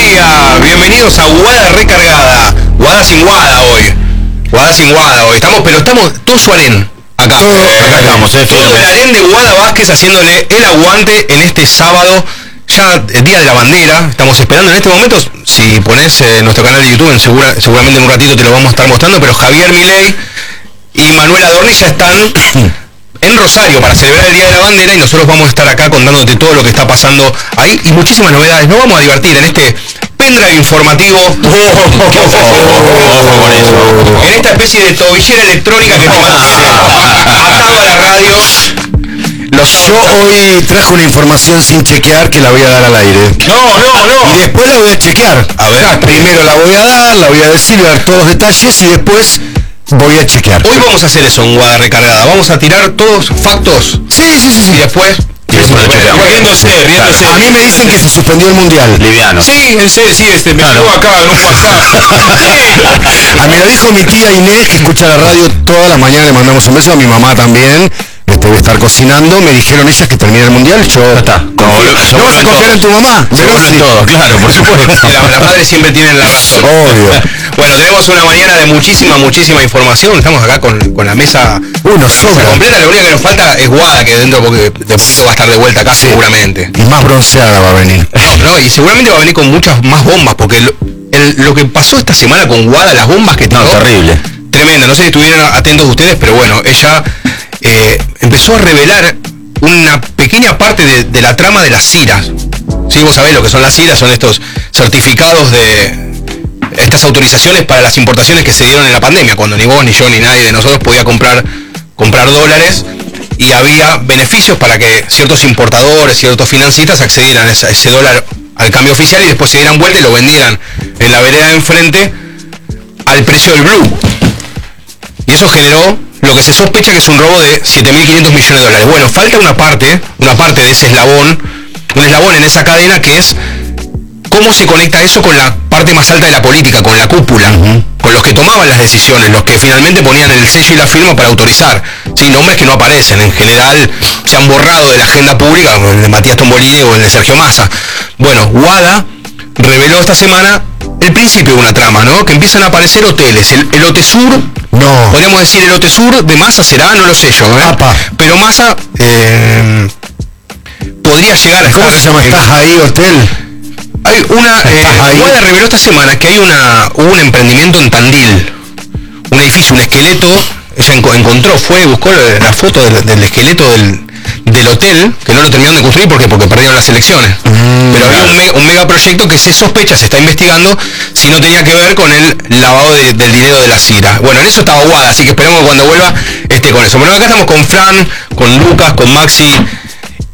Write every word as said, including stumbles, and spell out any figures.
día, bienvenidos a Guada Recargada. Guada sin Guada hoy. Guada sin Guada hoy. Estamos, pero estamos todo su harén acá. Todo, acá estamos, eh, todo el harén de Guada Vázquez haciéndole el aguante en este sábado, ya el día de la bandera. Estamos esperando en este momento, si pones eh, nuestro canal de YouTube, en segura, seguramente en un ratito te lo vamos a estar mostrando, pero Javier Milei y Manuel Adorni ya están en Rosario para celebrar el Día de la Bandera, y nosotros vamos a estar acá contándote todo lo que está pasando ahí y muchísimas novedades. Nos vamos a divertir en este pendrive informativo, en esta especie de tobillera electrónica que te mantiene atado a la radio. Los, yo hoy traje una información sin chequear que la voy a dar al aire. No, no, no. Y después la voy a chequear. A ver, primero la voy a dar, la voy a decir, voy a dar todos los detalles y después voy a chequear. Hoy vamos a hacer eso en Guada Recargada. Vamos a tirar todos factos. Sí, sí, sí, sí. Y después... Riéndose, riéndose. A mí me dicen que se suspendió el mundial. Liviano. Sí, en serio, sí, este, me llegó acá en un WhatsApp. A mí lo dijo mi tía Inés, que escucha la radio todas las mañanas, le mandamos un beso, a mi mamá también. Este, voy a estar cocinando, me dijeron ellas que termina el mundial, yo... Ya está. No, no, no vas a confiar en tu mamá. Se vuelven todo, claro, por supuesto. La, las madres siempre tienen la razón. Obvio. Bueno, tenemos una mañana de muchísima, muchísima información. Estamos acá con, con la mesa Uno sobra. completa. Lo único que nos falta es Guada, que dentro porque de poquito va a estar de vuelta acá, sí, seguramente. Y más bronceada va a venir. No, y seguramente va a venir con muchas más bombas, porque lo, el, lo que pasó esta semana con Guada, las bombas que tiró, no, terrible. Tremendo. No sé si estuvieron atentos ustedes, pero bueno, ella eh, empezó a revelar una pequeña parte de, de la trama de las ciras. Sí, vos sabés lo que son las ciras, son estos certificados de... estas autorizaciones para las importaciones que se dieron en la pandemia, cuando ni vos, ni yo, ni nadie de nosotros podía comprar, comprar dólares, y había beneficios para que ciertos importadores, ciertos financistas accedieran a ese, a ese dólar al cambio oficial y después se dieran vuelta y lo vendieran en la vereda de enfrente al precio del blue. Y eso generó lo que se sospecha que es un robo de siete mil quinientos millones de dólares. Bueno, falta una parte, una parte de ese eslabón, un eslabón en esa cadena, que es cómo se conecta eso con la parte más alta de la política, con la cúpula, uh-huh, con los que tomaban las decisiones, los que finalmente ponían el sello y la firma para autorizar. Sí, nombres que no aparecen, en general se han borrado de la agenda pública, como el de Matías Tombolini o el de Sergio Massa. Bueno, Guada reveló esta semana el principio de una trama, ¿no? Que empiezan a aparecer hoteles. El, el Otesur, no. Podríamos decir el Otesur de Massa será, no lo sé yo, ¿eh? Apa. Pero Massa eh, podría llegar a... ¿Cómo se llama? ¿Estás ahí, hotel? Hay una... Eh, Guada reveló esta semana que hay una hubo un emprendimiento en Tandil. Un edificio, un esqueleto. Ella enco, encontró, fue, buscó la foto del, del esqueleto del, del hotel, que no lo terminaron de construir porque porque perdieron las elecciones. Mm, Pero había un, me, un megaproyecto que se sospecha, se está investigando si no tenía que ver con el lavado de, del dinero de la CIRA. Bueno, en eso estaba Guada, así que esperemos que cuando vuelva esté con eso. Bueno, acá estamos con Fran, con Lucas, con Maxi,